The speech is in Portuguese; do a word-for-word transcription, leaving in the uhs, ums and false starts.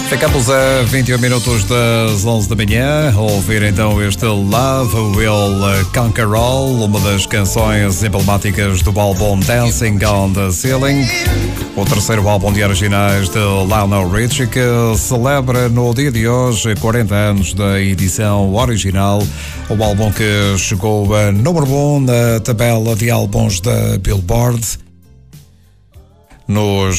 Ficamos a vinte e um minutos das onze da manhã a ouvir então este Love Will Conquer All, uma das canções emblemáticas do álbum Dancing on the Ceiling, o terceiro álbum de originais de Lionel Richie, que celebra no dia de hoje quarenta anos da edição original, o álbum que chegou a número um na tabela de álbuns da Billboard. Nos